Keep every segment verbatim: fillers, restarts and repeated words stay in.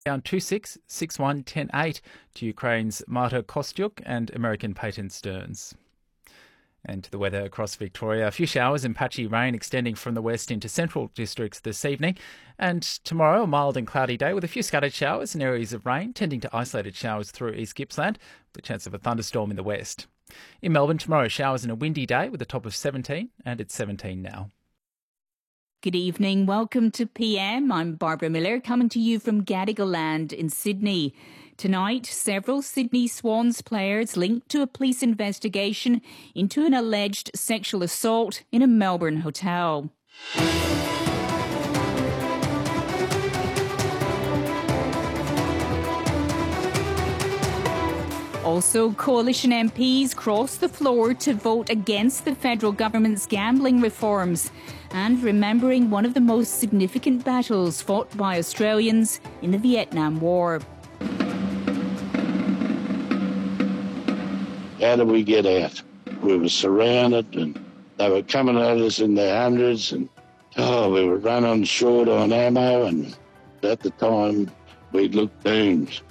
Down two six, six one, ten eight to Ukraine's Marta Kostyuk and American Peyton Stearns. And to the weather across Victoria. A few showers and patchy rain extending from the west into central districts this evening. And tomorrow, a mild and cloudy day with a few scattered showers and areas of rain, tending to isolated showers through East Gippsland, with a chance of a thunderstorm in the west. In Melbourne, tomorrow, showers and a windy day with a top of seventeen, and it's seventeen now. Good evening. Welcome to P M. I'm Barbara Miller, coming to you from Gadigal Land in Sydney. Tonight, several Sydney Swans players linked to a police investigation into an alleged sexual assault in a Melbourne hotel. Also, Coalition M Ps crossed the floor to vote against the federal government's gambling reforms and remembering one of the most significant battles fought by Australians in the Vietnam War. How did we get out? We were surrounded and they were coming at us in their hundreds and, oh, we were running short on ammo, and at the time we looked doomed.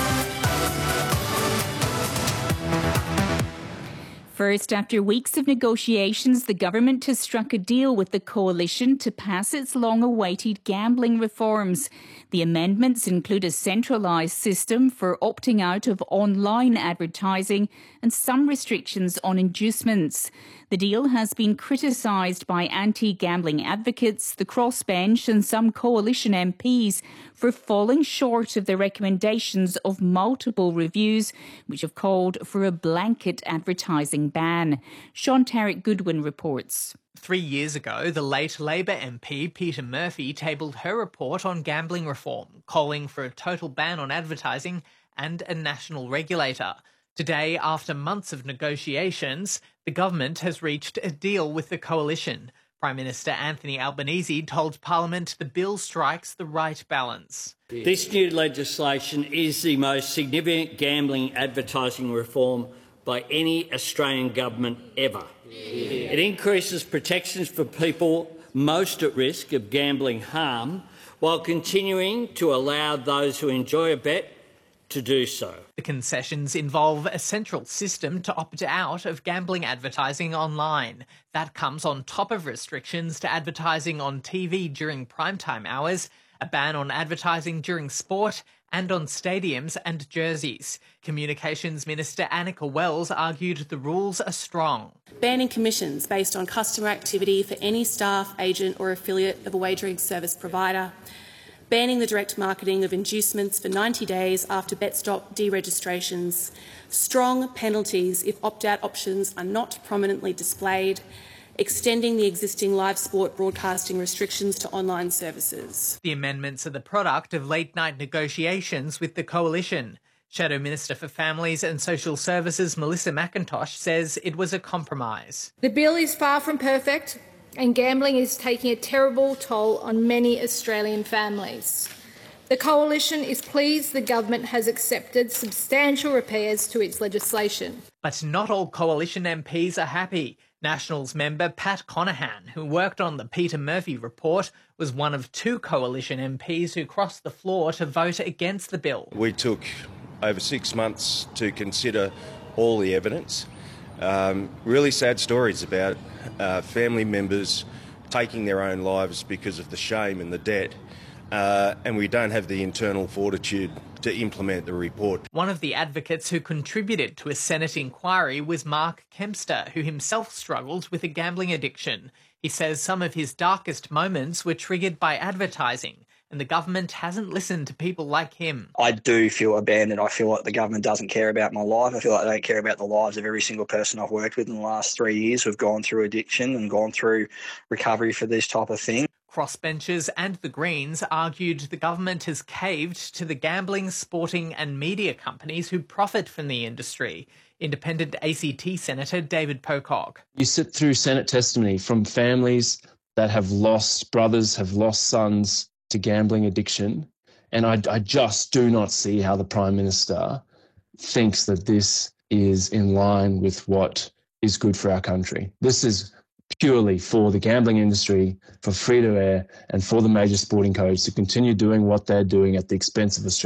First, after weeks of negotiations, the government has struck a deal with the Coalition to pass its long-awaited gambling reforms. The amendments include a centralised system for opting out of online advertising and some restrictions on inducements. The deal has been criticised by anti-gambling advocates, the crossbench and some Coalition M Ps for falling short of the recommendations of multiple reviews, which have called for a blanket advertising ban. Sean Tarrant Goodwin reports. Three years ago, the late Labor M P Peter Murphy tabled her report on gambling reform, calling for a total ban on advertising and a national regulator. Today, after months of negotiations, the government has reached a deal with the Coalition. Prime Minister Anthony Albanese told Parliament the bill strikes the right balance. This new legislation is the most significant gambling advertising reform by any Australian government ever. It increases protections for people most at risk of gambling harm while continuing to allow those who enjoy a bet to do so. The concessions involve a central system to opt out of gambling advertising online. That comes on top of restrictions to advertising on T V during primetime hours, a ban on advertising during sport and on stadiums and jerseys. Communications Minister Annika Wells argued the rules are strong. Banning commissions based on customer activity for any staff, agent or affiliate of a wagering service provider. Banning the direct marketing of inducements for ninety days after BetStop deregistrations. Strong penalties if opt-out options are not prominently displayed. Extending the existing live sport broadcasting restrictions to online services. The amendments are the product of late-night negotiations with the Coalition. Shadow Minister for Families and Social Services Melissa McIntosh says it was a compromise. The bill is far from perfect, and gambling is taking a terrible toll on many Australian families. The Coalition is pleased the government has accepted substantial repairs to its legislation. But not all Coalition M Ps are happy. Nationals member Pat Conahan, who worked on the Peter Murphy report, was one of two Coalition M Ps who crossed the floor to vote against the bill. We took over six months to consider all the evidence. Um, really sad stories about uh, family members taking their own lives because of the shame and the debt, uh, and we don't have the internal fortitude to implement the report. One of the advocates who contributed to a Senate inquiry was Mark Kempster, who himself struggled with a gambling addiction. He says some of his darkest moments were triggered by advertising, and the government hasn't listened to people like him. I do feel abandoned. I feel like the government doesn't care about my life. I feel like they don't care about the lives of every single person I've worked with in the last three years who've gone through addiction and gone through recovery for this type of thing. Crossbenchers and the Greens argued the government has caved to the gambling, sporting and media companies who profit from the industry. Independent A C T Senator David Pocock. You sit through Senate testimony from families that have lost brothers, have lost sons to gambling addiction, and I, I just do not see how the Prime Minister thinks that this is in line with what is good for our country. This is purely for the gambling industry, for free-to-air and for the major sporting codes to continue doing what they're doing at the expense of Australia.